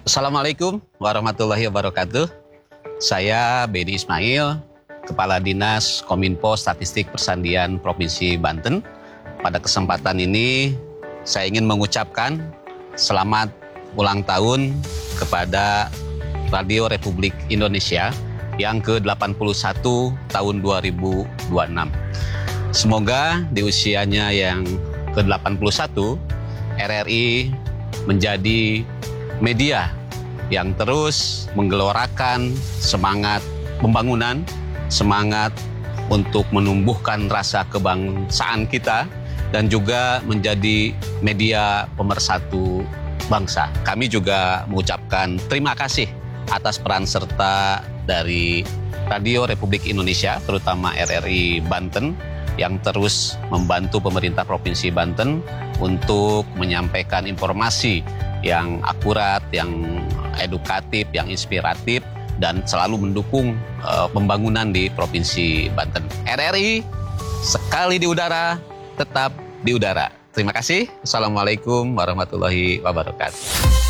Assalamualaikum warahmatullahi wabarakatuh. Saya Bedi Ismail, Kepala Dinas Kominfo Statistik Persandian Provinsi Banten. Pada kesempatan ini, saya ingin mengucapkan selamat ulang tahun kepada Radio Republik Indonesia yang ke-81 tahun 2026. Semoga di usianya yang ke-81, RRI menjadi media yang terus menggelorakan semangat pembangunan, semangat untuk menumbuhkan rasa kebangsaan kita, dan juga menjadi media pemersatu bangsa. Kami juga mengucapkan terima kasih atas peran serta dari Radio Republik Indonesia, terutama RRI Banten, yang terus membantu pemerintah Provinsi Banten untuk menyampaikan informasi yang akurat, yang edukatif, yang inspiratif, dan selalu mendukung pembangunan di Provinsi Banten. RRI sekali di udara, tetap di udara. Terima kasih. Assalamualaikum warahmatullahi wabarakatuh.